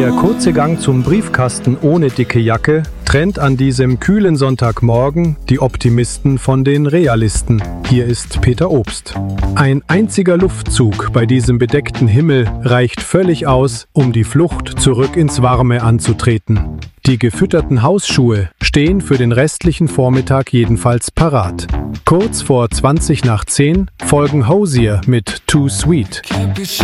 Der kurze Gang zum Briefkasten ohne dicke Jacke trennt an diesem kühlen Sonntagmorgen die Optimisten von den Realisten. Hier ist Peter Obst. Ein einziger Luftzug bei diesem bedeckten Himmel reicht völlig aus, um die Flucht zurück ins Warme anzutreten. Die gefütterten Hausschuhe stehen für den restlichen Vormittag jedenfalls parat. Kurz vor 20 nach 10 folgen Hosier mit Too Sweet.